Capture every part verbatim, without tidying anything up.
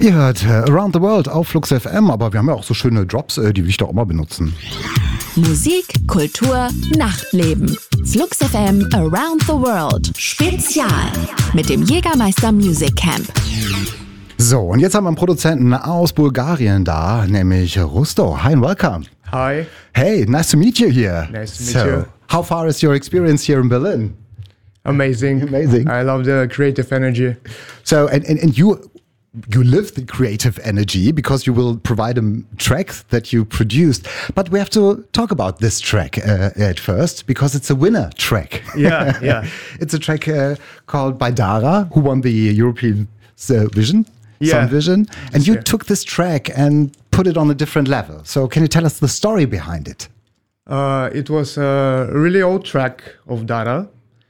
Ihr hört äh, Around the World auf Flux F M, aber wir haben ja auch so schöne Drops, äh, die will ich doch auch mal benutzen. Musik, Kultur, Nachtleben. Flux F M Around the World. Spezial mit dem Jägermeister Music Camp. So, und jetzt haben wir einen Produzenten aus Bulgarien da, nämlich Rusto. Hi and welcome. Hi. Hey, nice to meet you here. Nice to meet so, you. How far is your experience here in Berlin? Amazing. Amazing. I love the creative energy. So, and, and, and you you live the creative energy because you will provide a track that you produced. But we have to talk about this track uh, at first because it's a winner track. Yeah, yeah. It's a track uh, called by Dara, who won the European uh, Vision, Yeah. Sound Vision. And you Yeah. took this track and put it on a different level. So can you tell us the story behind it? Uh, it was a really old track of Dara,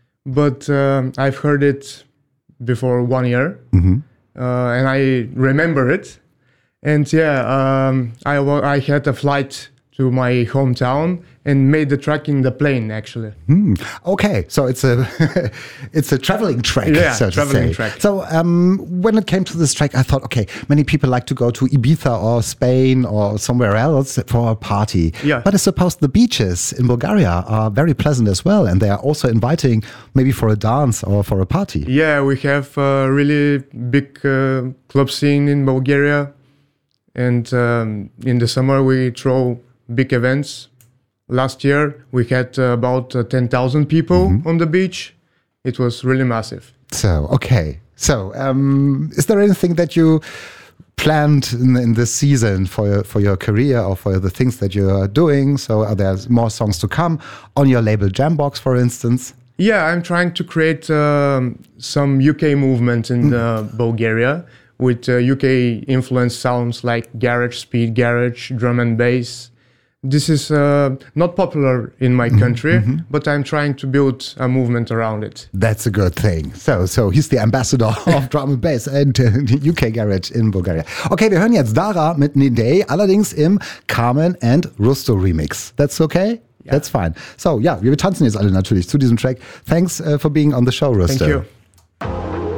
but um, I've heard it before one year, Mm-hmm. uh, and I remember it. And yeah, um, I, wa- I had a flight to my hometown and made the track in the plane, actually. Hmm. Okay, so it's a it's a traveling track, Yeah, so to traveling say. track. So um, when it came to this track, I thought, okay, many people like to go to Ibiza or Spain or somewhere else for a party. Yeah. But I suppose the beaches in Bulgaria are very pleasant as well, and they are also inviting maybe for a dance or for a party. Yeah, we have a really big uh, club scene in Bulgaria, and um, in the summer we throw big events. Last year we had uh, about uh, ten thousand people Mm-hmm. on the beach. It was really massive. So okay, so um, is there anything that you planned in, in this season for your, for your career or for the things that you are doing? So are there more songs to come on your label Jambox, for instance? Yeah, I'm trying to create um, some U K movement in uh, Bulgaria with uh, U K influenced sounds like garage, speed garage, drum and bass. This is uh, not popular in my country, but I'm trying to build a movement around it. That's a good thing. So, so he's the ambassador of drum and bass and uh, U K Garage in Bulgaria. Okay, wir hören jetzt Dara mit Nidey, allerdings im Carmen and Rusto Remix. That's okay? Ja. That's fine. So, ja, wir tanzen jetzt alle natürlich zu diesem Track. Thanks uh, for being on the show, Rusto. Thank you.